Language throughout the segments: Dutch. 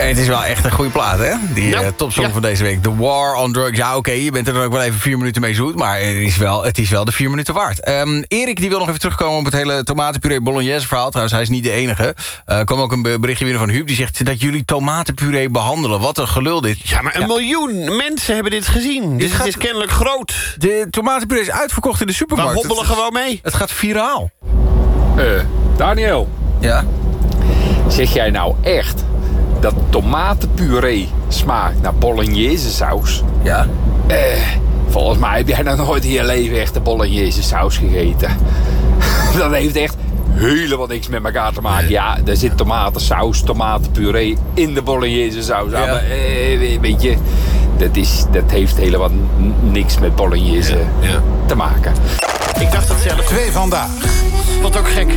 Het is wel echt een goede plaat, hè? Die topsong van deze week. The War on Drugs. Ja, oké, je bent er dan ook wel even 4 minuten mee zoet. Maar het is wel de 4 minuten waard. Erik die wil nog even terugkomen op het hele tomatenpuree bolognese verhaal. Trouwens, hij is niet de enige. Kwam ook een berichtje binnen van Huub. Die zegt dat jullie tomatenpuree behandelen. Wat een gelul dit. Ja, maar een miljoen mensen hebben dit gezien. Dus het is kennelijk groot. De tomatenpuree is uitverkocht in de supermarkt. We hobbelen gewoon mee. Het gaat viraal. Daniel. Ja? Zeg jij nou echt dat tomatenpuree smaakt naar bolognese saus? Ja. Volgens mij heb jij nog nooit in je leven echt de bolognese saus gegeten. Dat heeft echt helemaal niks met elkaar te maken. Ja, er zit tomatensaus, tomatenpuree in de bolognese saus. Ja. Maar, weet je, dat heeft helemaal niks met bolognese te maken. Ik dacht dat zelf. 2 vandaag. Wat ook gek.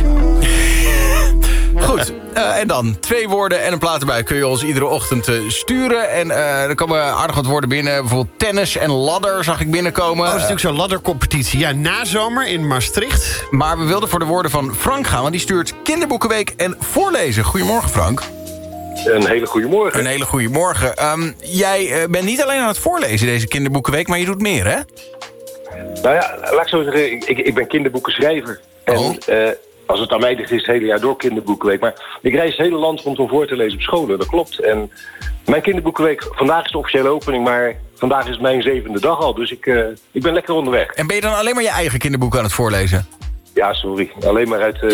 Goed, en dan 2 woorden en een plaat erbij kun je ons iedere ochtend sturen. En er komen aardig wat woorden binnen. Bijvoorbeeld tennis en ladder zag ik binnenkomen. Dat is natuurlijk zo'n laddercompetitie. Ja, nazomer in Maastricht. Maar we wilden voor de woorden van Frank gaan, want die stuurt kinderboekenweek en voorlezen. Goedemorgen, Frank. Een hele goede morgen. Een hele goede morgen. Jij bent niet alleen aan het voorlezen deze kinderboekenweek, maar je doet meer, hè? Nou ja, laat ik zo zeggen, ik ben kinderboekenschrijver. En als het aan mij ligt, is het hele jaar door kinderboekenweek. Maar ik reis het hele land rond om voor te lezen op scholen, dat klopt. En mijn kinderboekenweek, vandaag is de officiële opening, maar vandaag is mijn 7e dag al. Dus ik ben lekker onderweg. En ben je dan alleen maar je eigen kinderboeken aan het voorlezen? Ja, sorry. Alleen maar uit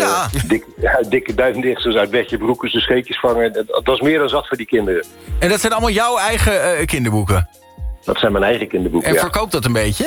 dikke duimdichters, uit Betje Broekers, de scheetjes vangen. Dat is meer dan zat voor die kinderen. En dat zijn allemaal jouw eigen kinderboeken? Dat zijn mijn eigen kinderboeken, En verkoopt dat een beetje?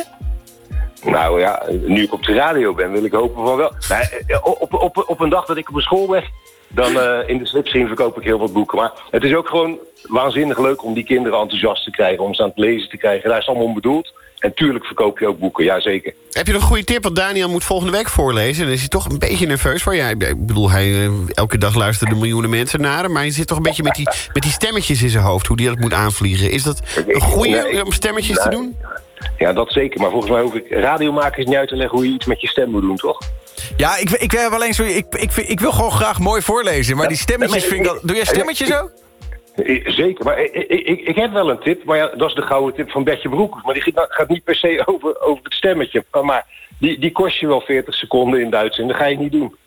Nou ja, nu ik op de radio ben, wil ik hopen van wel. Nee, op een dag dat ik op een school ben, dan in de slipstream verkoop ik heel wat boeken. Maar het is ook gewoon waanzinnig leuk om die kinderen enthousiast te krijgen, om ze aan het lezen te krijgen. Daar is het allemaal om bedoeld. En tuurlijk verkoop je ook boeken, ja zeker. Heb je nog een goede tip? Want Daniel moet volgende week voorlezen. Dan is hij toch een beetje nerveus voor. Ja, ik bedoel, elke dag luisteren miljoenen mensen naar hem. Maar hij zit toch een beetje met die stemmetjes in zijn hoofd. Hoe die dat moet aanvliegen. Is dat een goede om stemmetjes te doen? Ja, dat zeker. Maar volgens mij hoef ik radiomakers niet uit te leggen hoe je iets met je stem moet doen, toch? Ja, ik heb alleen zo. Ik wil gewoon graag mooi voorlezen. Maar die stemmetjes vind ik. Doe jij stemmetjes ook? Zeker, maar ik heb wel een tip. Maar ja, dat is de gouden tip van Betje Broekers. Maar die gaat niet per se over het stemmetje. Maar die kost je wel 40 seconden in Duits. En dat ga je niet doen.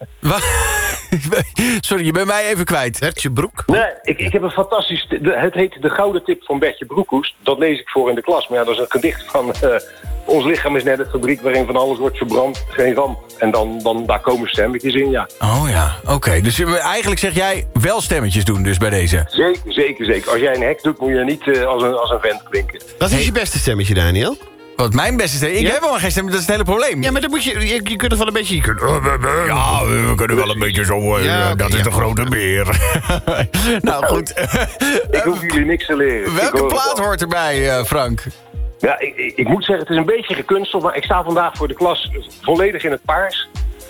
Sorry, je bent mij even kwijt. Bertje Broek? Nee, ik heb een fantastisch... Het heet De Gouden Tip van Betje Broekhoes. Dat lees ik voor in de klas. Maar ja, dat is een gedicht van... ons lichaam is net een fabriek waarin van alles wordt verbrand. Geen ramp. En dan daar komen stemmetjes in, ja. Oh ja, oké. Dus eigenlijk zeg jij wel stemmetjes doen dus bij deze? Zeker. Als jij een hek doet, moet je niet als een vent klinken. Wat is je beste stemmetje, Daniel? Wat mijn beste stem? Ik heb helemaal geen stem, dat is het hele probleem. Ja, maar dan moet je kunt er wel een beetje... Ja, we kunnen wel een beetje zo... dat is de grote beer. Nou, goed. Ik hoef jullie niks te leren. Welke plaat hoort erbij, Frank? Ja, ik moet zeggen, het is een beetje gekunsteld, maar ik sta vandaag voor de klas volledig in het paars.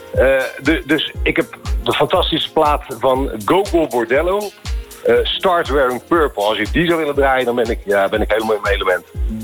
Dus ik heb de fantastische plaat van Gogol Bordello. Start Wearing Purple. Als je die zou willen draaien, dan ben ik helemaal in mijn element.